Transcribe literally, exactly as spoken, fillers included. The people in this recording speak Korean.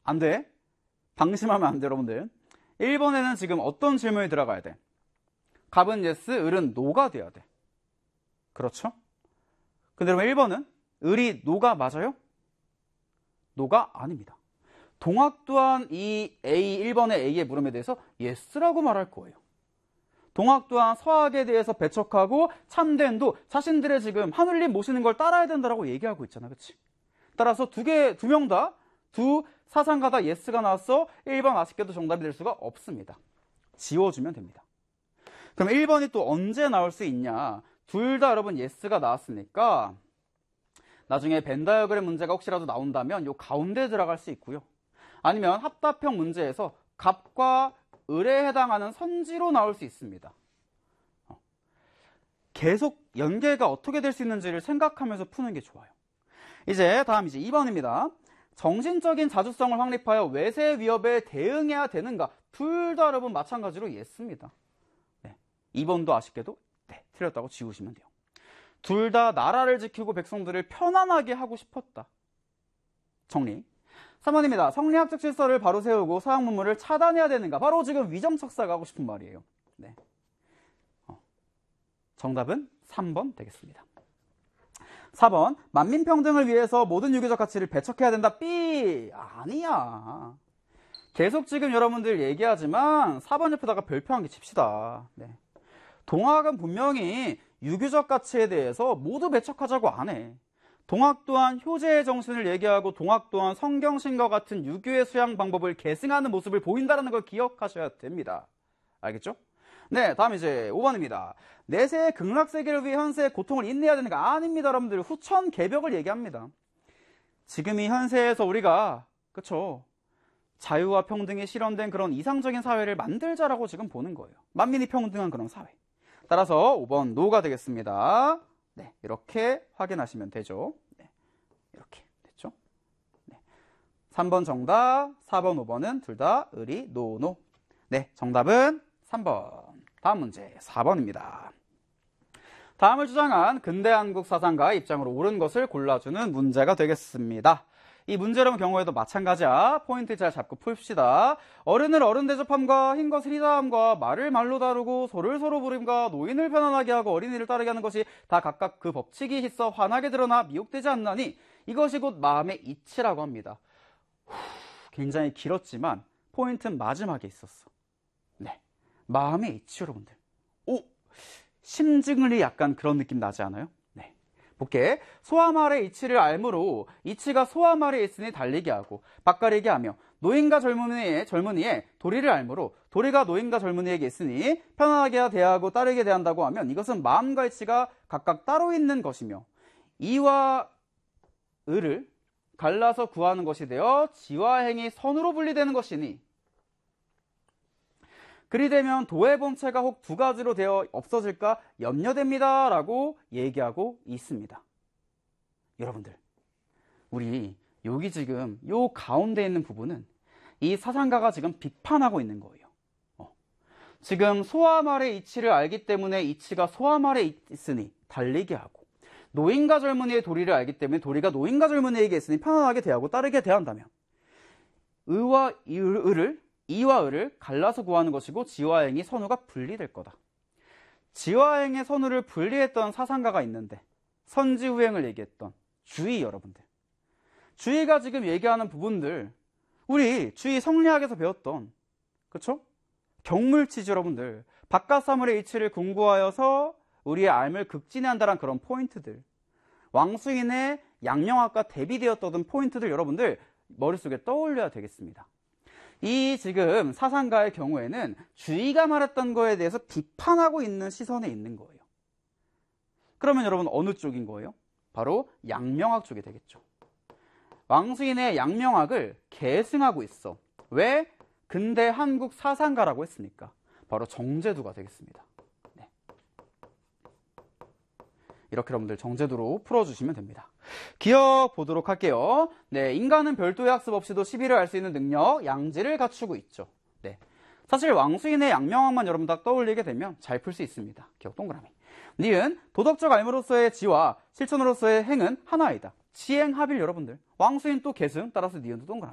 안 돼. 방심하면 안 돼, 여러분들. 일 번에는 지금 어떤 질문이 들어가야 돼? 갑은 yes, 을은 no가 돼야 돼. 그렇죠? 근데 여러분 일 번은 을이 no가 맞아요? no가 아닙니다. 동학 또한 이 A, 일 번의 A의 물음에 대해서 yes라고 말할 거예요. 동학 또한 서학에 대해서 배척하고 참된도 자신들의 지금 하늘님 모시는 걸 따라야 된다라고 얘기하고 있잖아. 그치? 따라서 두 개, 두 명 다, 두 사상가 다 yes가 나왔어. 일 번 아쉽게도 정답이 될 수가 없습니다. 지워주면 됩니다. 그럼 일 번이 또 언제 나올 수 있냐? 둘 다 여러분 yes가 나왔으니까 나중에 벤 다이어그램 문제가 혹시라도 나온다면 요 가운데 들어갈 수 있고요. 아니면 합답형 문제에서 갑과 을에 해당하는 선지로 나올 수 있습니다. 계속 연계가 어떻게 될 수 있는지를 생각하면서 푸는 게 좋아요. 이제 다음 이제 이 번입니다. 정신적인 자주성을 확립하여 외세 위협에 대응해야 되는가? 둘 다 여러분 마찬가지로 yes입니다. 네. 이 번도 아쉽게도 네, 틀렸다고 지우시면 돼요. 둘 다 나라를 지키고 백성들을 편안하게 하고 싶었다. 정리. 삼 번입니다. 성리학적 질서를 바로 세우고 서양 문물을 차단해야 되는가? 바로 지금 위정척사가 하고 싶은 말이에요. 네. 어. 정답은 삼 번 되겠습니다. 사 번. 만민평등을 위해서 모든 유교적 가치를 배척해야 된다. B. 아니야. 계속 지금 여러분들 얘기하지만 사 번 옆에다가 별표 한 개 칩시다. 네. 동학은 분명히 유교적 가치에 대해서 모두 배척하자고 안 해. 동학 또한 효제의 정신을 얘기하고 동학 또한 성경신과 같은 유교의 수양 방법을 계승하는 모습을 보인다는 걸 기억하셔야 됩니다. 알겠죠? 네, 다음 이제 오 번입니다. 내세의 극락세계를 위해 현세의 고통을 인내해야 되는가? 아닙니다, 여러분들. 후천 개벽을 얘기합니다. 지금 이 현세에서 우리가 그쵸? 자유와 평등이 실현된 그런 이상적인 사회를 만들자라고 지금 보는 거예요. 만민이 평등한 그런 사회. 따라서 오 번 노가 되겠습니다. 네, 이렇게 확인하시면 되죠. 네, 이렇게 됐죠. 네, 삼 번 정답, 사 번, 오 번은 둘 다 을이 노, 노. 네, 정답은 삼 번. 다음 문제 사 번입니다. 다음을 주장한 근대 한국 사상가의 입장으로 옳은 것을 골라주는 문제가 되겠습니다. 이 문제라는 경우에도 마찬가지야. 포인트 잘 잡고 풉시다. 어른을 어른 대접함과 흰 것을 희다함과 말을 말로 다루고 소를 소로 부림과 노인을 편안하게 하고 어린이를 따르게 하는 것이 다 각각 그 법칙이 있어 환하게 드러나 미혹되지 않나니 이것이 곧 마음의 이치라고 합니다. 후, 굉장히 길었지만 포인트는 마지막에 있었어. 네, 마음의 이치 여러분들. 오, 심증을이 약간 그런 느낌 나지 않아요? 볼게. 소와 말의 이치를 알므로 이치가 소와 말에 있으니 달리게 하고 밭가리게 하며 노인과 젊은이의, 젊은이의 도리를 알므로 도리가 노인과 젊은이에게 있으니 편안하게 대하고 따르게 대한다고 하면 이것은 마음과 이치가 각각 따로 있는 것이며 이와 을을 갈라서 구하는 것이 되어 지와 행이 선으로 분리되는 것이니 그리 되면 도의 본체가 혹 두 가지로 되어 없어질까 염려됩니다 라고 얘기하고 있습니다. 여러분들, 우리 여기 지금 요 가운데 있는 부분은 이 사상가가 지금 비판하고 있는 거예요. 어. 지금 소와 말의 이치를 알기 때문에 이치가 소와 말에 있으니 달리게 하고 노인과 젊은이의 도리를 알기 때문에 도리가 노인과 젊은이에게 있으니 편안하게 대하고 따르게 대한다면 의와 을을 이와 을을 갈라서 구하는 것이고 지와 행이 선우가 분리될 거다. 지와 행의 선우를 분리했던 사상가가 있는데 선지후행을 얘기했던 주의 여러분들. 주의가 지금 얘기하는 부분들 우리 주의 성리학에서 배웠던 그쵸? 경물치지 여러분들. 바깥사물의 이치를 궁구하여서 우리의 삶을 극진한다는 그런 포인트들. 왕수인의 양명학과 대비되었던 포인트들 여러분들 머릿속에 떠올려야 되겠습니다. 이 지금 사상가의 경우에는 주의가 말했던 거에 대해서 비판하고 있는 시선에 있는 거예요. 그러면 여러분 어느 쪽인 거예요? 바로 양명학 쪽이 되겠죠. 왕수인의 양명학을 계승하고 있어. 왜? 근대 한국 사상가라고 했으니까. 바로 정제두가 되겠습니다. 네. 이렇게 여러분들 정제두로 풀어주시면 됩니다. 기억 보도록 할게요. 네, 인간은 별도의 학습 없이도 시비를 알 수 있는 능력, 양지를 갖추고 있죠. 네, 사실 왕수인의 양명학만 여러분 다 떠올리게 되면 잘 풀 수 있습니다. 기억 동그라미. 니은 도덕적 알므로서의 지와 실천으로서의 행은 하나이다. 지행 합일 여러분들. 왕수인 또 계승 따라서 니은도 동그라미.